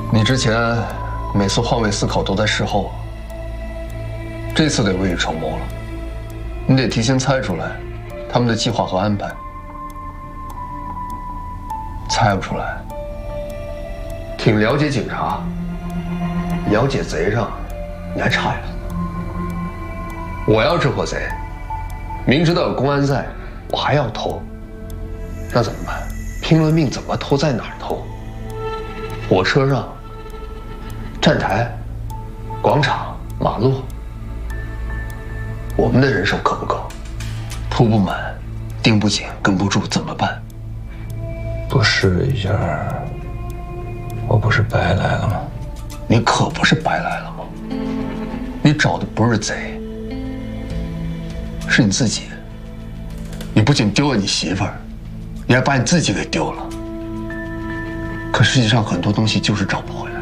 你之前每次换位思考都在事后，这次得未雨绸缪了。你得提前猜出来他们的计划和安排。猜不出来，挺了解警察，了解贼上，你还差一步。我要这伙贼，明知道有公安在，我还要偷，那怎么办？拼了命怎么偷，在哪儿偷？火车上、站台、广场、马路，我们的人手够不够？铺不满，盯不紧，跟不住，怎么办？ 不试一下，我不是白来了吗？ 你可不是白来了吗？你找的不是贼，是你自己。你不仅丢了你媳妇儿，你还把你自己给丢了。可世界上很多东西就是找不回来。